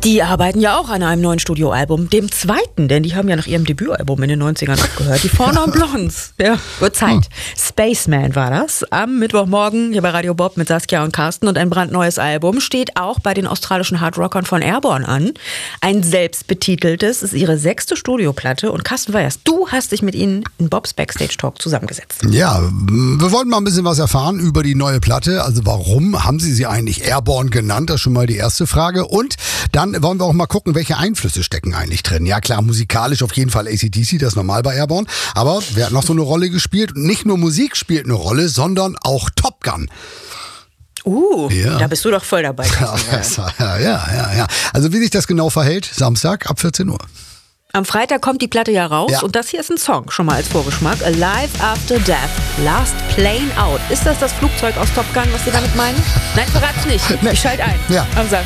Die arbeiten ja auch an einem neuen Studioalbum, dem zweiten, denn die haben ja nach ihrem Debütalbum in den 90ern aufgehört. Die Four Non Blondes. Ja, wird Zeit. Spaceman war das. Am Mittwochmorgen hier bei Radio Bob mit Saskia und Carsten, und ein brandneues Album steht auch bei den australischen Hardrockern von Airborne an. Ein selbstbetiteltes, ist ihre 6. Studioplatte, und Carsten Weyers, du hast dich mit ihnen in Bobs Backstage Talk zusammengesetzt. Ja, wir wollten mal ein bisschen was erfahren über die neue Platte. Also warum haben sie eigentlich Airborne genannt? Das ist schon mal die erste Frage. Und dann wollen wir auch mal gucken, welche Einflüsse stecken eigentlich drin. Ja klar, musikalisch auf jeden Fall AC/DC, das ist normal bei Airborne. Aber wer hat noch so eine Rolle gespielt? Nicht nur Musik spielt eine Rolle, sondern auch Top Gun. Ja. Da bist du doch voll dabei. Ja. Also wie sich das genau verhält, Samstag ab 14 Uhr. Am Freitag kommt die Platte ja raus, und das hier ist ein Song, schon mal als Vorgeschmack. Alive After Death, Last Plane Out. Ist das Flugzeug aus Top Gun, was Sie damit meinen? Nein, verrat's nicht. Ich schalte ein. Ja. Am Samstag.